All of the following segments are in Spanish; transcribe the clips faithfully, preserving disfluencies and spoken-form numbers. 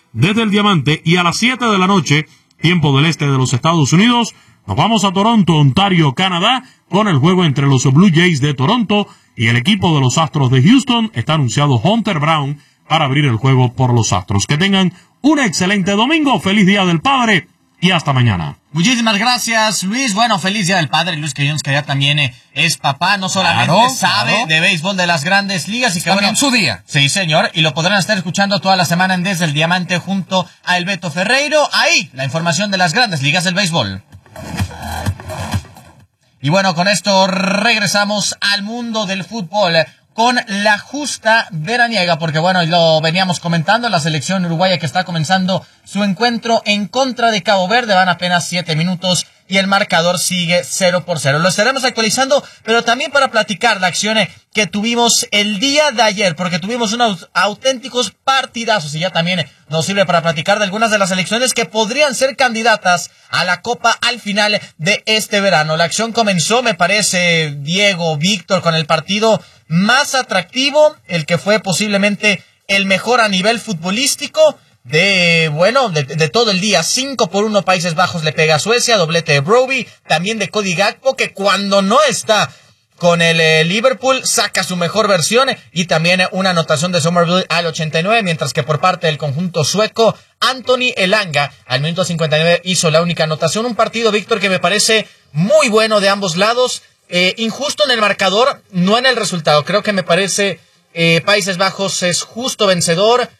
desde el Diamante, y a las siete de la noche, tiempo del este de los Estados Unidos, nos vamos a Toronto, Ontario, Canadá, con el juego entre los Blue Jays de Toronto y el equipo de los Astros de Houston. Está anunciado Hunter Brown para abrir el juego por los Astros. Que tengan un excelente domingo, feliz Día del Padre y hasta mañana. Muchísimas gracias, Luis. Bueno, feliz Día del Padre. Luis Quillones, que ya también eh, es papá, no solamente claro, sabe claro. de béisbol de las grandes ligas. Y que también bueno, su día. Sí, señor. Y lo podrán estar escuchando toda la semana en Desde el Diamante junto a El Beto Ferreiro. Ahí, la información de las grandes ligas del béisbol. Y bueno, con esto regresamos al mundo del fútbol con la justa veraniega, porque bueno, lo veníamos comentando, la selección uruguaya que está comenzando su encuentro en contra de Cabo Verde, van apenas siete minutos y el marcador sigue cero por cero. Lo estaremos actualizando, pero también para platicar la acción que tuvimos el día de ayer, porque tuvimos unos auténticos partidazos y ya también nos sirve para platicar de algunas de las selecciones que podrían ser candidatas a la Copa al final de este verano. La acción comenzó, me parece, Diego, Víctor, con el partido más atractivo, el que fue posiblemente el mejor a nivel futbolístico de, bueno, de, de todo el día. cinco por uno Países Bajos le pega a Suecia, doblete de Broby, también de Cody Gakpo, que cuando no está con el eh, Liverpool saca su mejor versión, y también eh, una anotación de Somerville al ochenta y nueve, mientras que por parte del conjunto sueco, Anthony Elanga al minuto cincuenta y nueve hizo la única anotación. Un partido, Víctor, que me parece muy bueno de ambos lados, eh, injusto en el marcador, no en el resultado. Creo que me parece eh, Países Bajos es justo vencedor,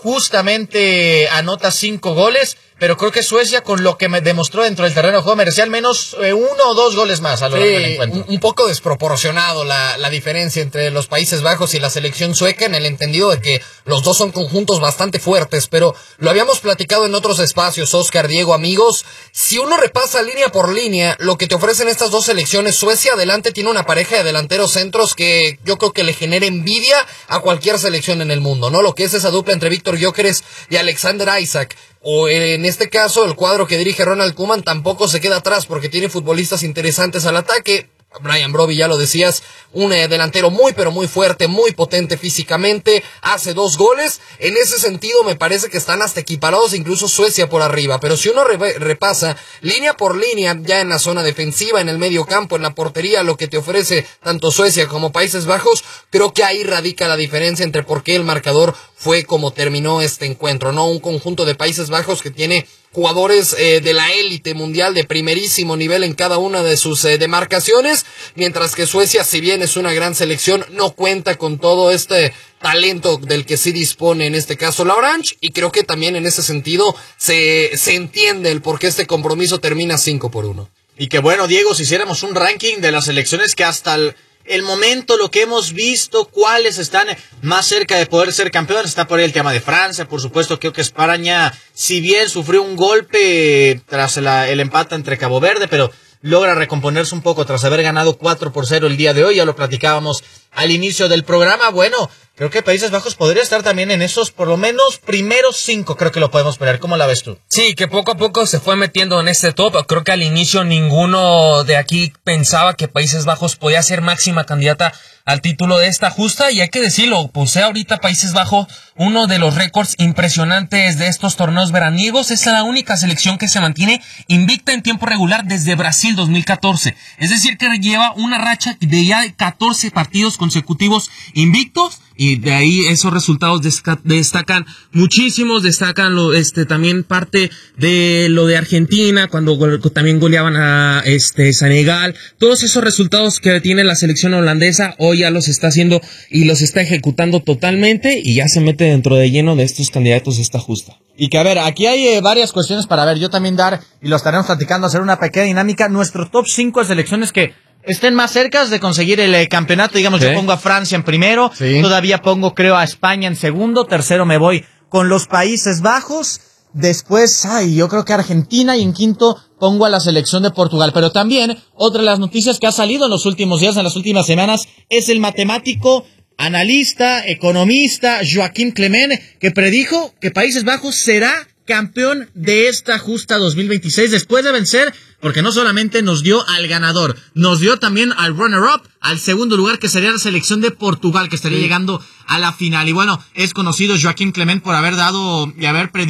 justamente anota cinco goles, pero creo que Suecia, con lo que me demostró dentro del terreno de juego, merecía al menos eh, uno o dos goles más a lo largo del encuentro. Un, un poco desproporcionado la, la diferencia entre los Países Bajos y la selección sueca, en el entendido de que los dos son conjuntos bastante fuertes, pero lo habíamos platicado en otros espacios, Oscar, Diego, amigos. Si uno repasa línea por línea lo que te ofrecen estas dos selecciones, Suecia adelante tiene una pareja de delanteros centros que yo creo que le genera envidia a cualquier selección en el mundo, ¿no? Lo que es esa dupla entre Víctor Gyökeres y Alexander Isak. O en este caso, el cuadro que dirige Ronald Koeman tampoco se queda atrás porque tiene futbolistas interesantes al ataque. Brian Broby, ya lo decías, un eh, delantero muy pero muy fuerte, muy potente físicamente, hace dos goles. En ese sentido me parece que están hasta equiparados, incluso Suecia por arriba. Pero si uno re- repasa línea por línea, ya en la zona defensiva, en el medio campo, en la portería, lo que te ofrece tanto Suecia como Países Bajos, creo que ahí radica la diferencia entre por qué el marcador fue como terminó este encuentro, ¿no? Un conjunto de Países Bajos que tiene jugadores eh, de la élite mundial de primerísimo nivel en cada una de sus eh, demarcaciones, mientras que Suecia, si bien es una gran selección, no cuenta con todo este talento del que sí dispone en este caso la Orange, y creo que también en ese sentido se, se entiende el por qué este compromiso termina cinco por uno. Y que bueno, Diego, si hiciéramos un ranking de las selecciones que hasta el el momento, lo que hemos visto, cuáles están más cerca de poder ser campeones, está por ahí el tema de Francia, por supuesto. Creo que España, si bien sufrió un golpe tras la, el empate entre Cabo Verde, pero logra recomponerse un poco tras haber ganado cuatro por cero el día de hoy, ya lo platicábamos al inicio del programa. Bueno, creo que Países Bajos podría estar también en esos, por lo menos, primeros cinco, creo que lo podemos poner. ¿Cómo la ves tú? Sí, que poco a poco se fue metiendo en este top. Creo que al inicio ninguno de aquí pensaba que Países Bajos podía ser máxima candidata al título de esta justa, y hay que decirlo, posee ahorita Países Bajos uno de los récords impresionantes de estos torneos veraniegos. Es la única selección que se mantiene invicta en tiempo regular desde Brasil dos mil catorce. Es decir, que lleva una racha de ya de catorce partidos consecutivos invictos, y de ahí esos resultados desca- destacan muchísimos, destacan lo, este también parte de lo de Argentina, cuando go- también goleaban a este Senegal. Todos esos resultados que tiene la selección holandesa hoy ya los está haciendo y los está ejecutando totalmente, y ya se mete dentro de lleno de estos candidatos esta justa. Y que a ver, aquí hay eh, varias cuestiones para ver, yo también dar, y lo estaremos platicando, hacer una pequeña dinámica, nuestro top cinco de selecciones que estén más cerca de conseguir el eh, campeonato. Digamos, sí. Yo pongo a Francia en primero, sí. Todavía pongo, creo, a España en segundo, tercero me voy con los Países Bajos, después, ay, yo creo que Argentina, y en quinto pongo a la selección de Portugal. Pero también, otra de las noticias que ha salido en los últimos días, en las últimas semanas, es el matemático, analista, economista Joaquín Clement, que predijo que Países Bajos será campeón de esta justa dos mil veintiséis, después de vencer, porque no solamente nos dio al ganador, nos dio también al runner-up, al segundo lugar, que sería la selección de Portugal, que estaría sí. llegando a la final. Y bueno, es conocido Joaquín Clement por haber dado y haber predicho